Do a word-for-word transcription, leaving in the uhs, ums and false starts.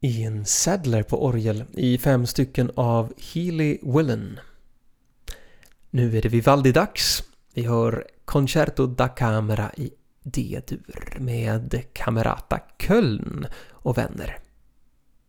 Ian Sadler på orgel i fem stycken av Healy Willen. Nu är det Vivaldi-dags. Vi hör Concerto da Camera i D-dur med Camerata Köln och vänner.